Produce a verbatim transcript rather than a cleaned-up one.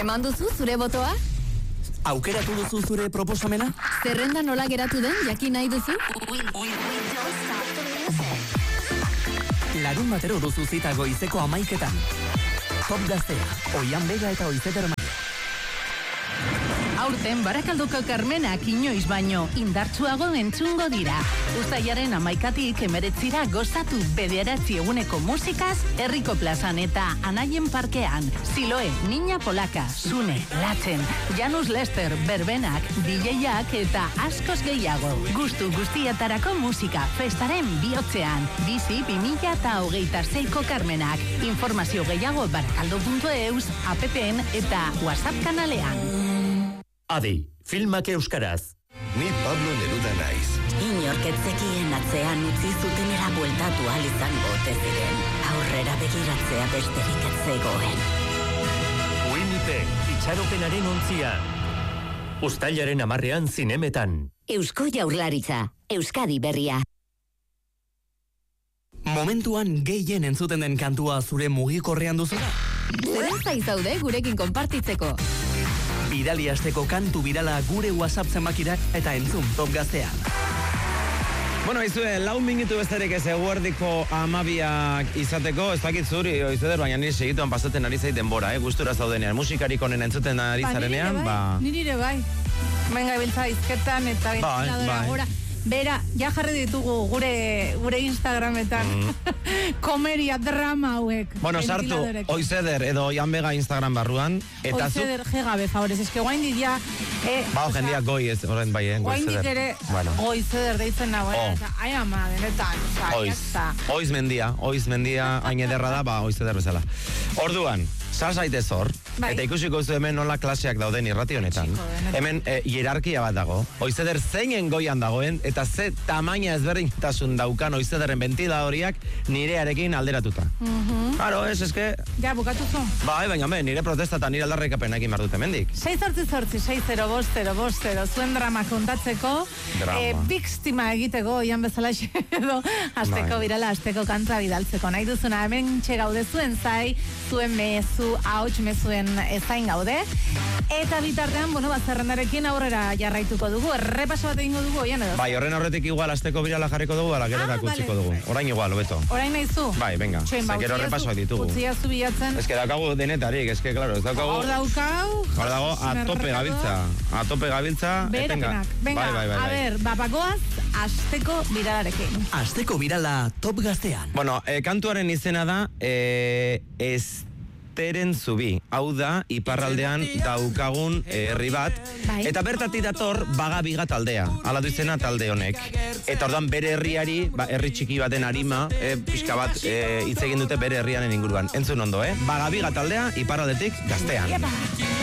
Eman duzu zure botoa? Aukeratu duzu zure proposamena? Zerrenda nola geratu den jakin nahi duzu? Larun batero duzu zita goizeko amaiketan. Top Gaztea, Oian Bega eta Oizeder Maia. Aurten Barakaldoko Karmenak inoiz baino indartsuago entzungo dira. Uztailaren hamaikatik emeretzira gozatu bederatzi eguneko musikaz Herriko plazan eta Anaien parkean. Siloe, Niña Polaka, Sune, Latzen, Janus Lester, Berbenak, D J-ak eta askoz gehiago. Gustu guztietarako musika festaren bihotzean. Bizi bi mila eta hogeita seiko Karmenak. Informazio gehiago barakaldo puntu eus, appen eta WhatsApp kanalean. Adi, filmak euskaraz. Ni Pablo Neruda naiz. Inorketzekien atzean utzi zutenera bueltatu ahal izango ote ziren. Aurrera begiratzea besterik ez zegoen. Winnipeg, itxaropenaren ontzia. Uztailaren hamarrean zinemetan. Eusko Jaurlaritza, Euskadi berria. Momentuan gehien entzuten den kantua zure mugikorrean duzula? Zeren zaizaude gurekin konpartitzeko. Bidali asteko kantu birala gure WhatsApp zenbakira eta entzun Top Gaztea. Bueno, izue, lau minutu besterik ez eguerdiko amabiak izateko, ez dakit zuri, oizeder, baina nire segituan pasaten ari zait denbora, eh? Gustura zaudenean, musikarik onen entzuten ari zarenean, ba... Nire bai, venga, biltza izketan eta bai, gora. Bera, ja jarri ditugu gure gure Instagrametan mm. komeria drama hauek. Bueno, sartu, Oizeder edo Oian Bega Instagram barruan. Eta Oizeder zu... G-gabe, favorez, eske guain didia... Eh, ba, o jendia goi ez, horren bai, eh, Goizeder. Guain dik ere, bueno. Goizeder deitzen nagoen, oh. Eta ai ama, denetan, oza, Oiz, Oiz mendia, Oiz mendia, hain ederra da, ba, Oizeder bezala. Orduan, sasaitez hor, bai. Eta ikusiko zu hemen nola klaseak dauden irrati honetan. Chico, hemen e, hierarkia bat dago. Oizeder zeinen goian dagoen, eta ze tamaina ezberdintasun daukan Oizederren ventiladoriak nirearekin alderatuta. Mhm. Claro, es, es que... Ja, bukatu zu. Bai, baina me, nire protesta eta nire aldarrikapen egin behar dute mendik. sei zortzi zortzi, sei zero bost zero bost zero, zuen drama kontatzeko, e, bixtima egiteko, oian bezalaxe edo, azteko birala, azteko kanta bidaltzeko. Nahi duzuna, hemen txegaude zuen zai, zuen mezu, ahots mezuen ezain gaude. Eta bitartean, bueno, bazerrendarekin aurrera jarraituko dugu, errepaso bat egingo dugu, oian edo? Bai, horren horretik igual azteko birala jarriko dugu, ala gero ah, utziko dugu. Orain igual, hobeto. Orain nahi zu? Bai, venga, zekero repasoak ditugu. Utzia zu bilatzen. Ez que daukagu denetarik, ez que, claro, ez daukagu... Hor daukau... Hor dago, a tope gabiltza. A tope gabiltza. Berapenak. Venga, bai, bai, bai, a ber, bapakoaz, azteko biralarekin. Azteko birala Top Gaztean. Bueno, eh, kantuaren izena da, eh, ez... Teren zubi, hau da, iparraldean daukagun herri bat, bai. Eta bertatik dator Bagabiga taldea, ala du izena talde honek. Eta orduan bere herriari, ba, herri txiki baten arima, e, pixka bat hitz egin dute bere herrianen inguruan. Entzun ondo, eh? Bagabiga taldea, iparraldetik Gaztean.